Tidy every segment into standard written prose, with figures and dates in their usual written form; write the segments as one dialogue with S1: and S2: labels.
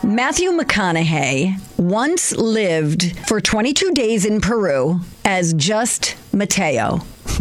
S1: Matthew McConaughey once lived for 22 days in Peru as just Mateo.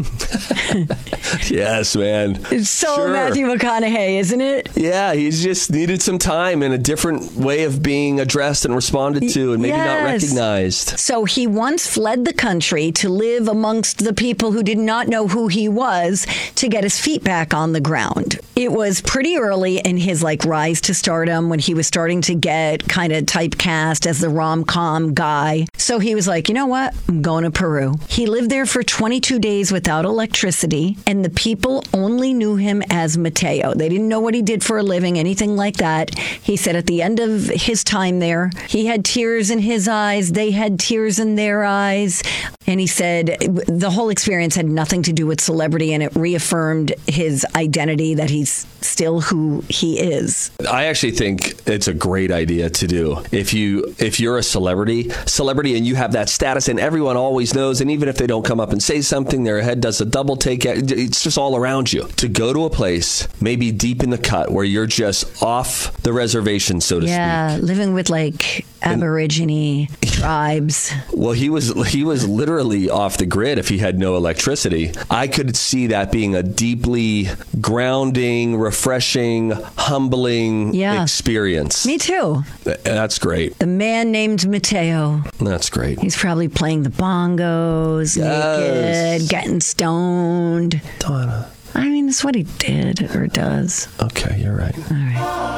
S2: Yes, man.
S1: It's so
S2: Sure.
S1: Matthew McConaughey, isn't it?
S2: Yeah, he's just needed some time and a different way of being addressed and responded to and maybe not
S1: Yes.
S2: recognized.
S1: So he once fled the country to live amongst the people who did not know who he was to get his feet back on the ground. It was pretty early in his rise to stardom when he was starting to get kind of typecast as the rom-com guy. So he was like, you know what? I'm going to Peru. He lived there for 22 days without electricity, and the people only knew him as Mateo. They didn't know what he did for a living, anything like that. He said at the end of his time there, he had tears in his eyes, they had tears in their eyes, and he said the whole experience had nothing to do with celebrity, and it reaffirmed his identity that he's still who he is.
S2: I actually think it's a great idea to do. If you're a celebrity and you have that status and everyone always knows, and even if they don't come up and say something, their head does a double take. It's just all around you. To go to a place, maybe deep in the cut, where you're just off the reservation, so to speak.
S1: Yeah, living with Aborigine tribes.
S2: Well, he was literally off the grid if he had no electricity. I could see that being a deeply grounding, refreshing, humbling experience.
S1: Me too.
S2: That's great.
S1: The man named Mateo.
S2: That's great.
S1: He's probably playing the bongos, naked, getting stoned.
S2: Donna.
S1: I mean, that's what he did or does.
S2: Okay, you're right.
S1: All right.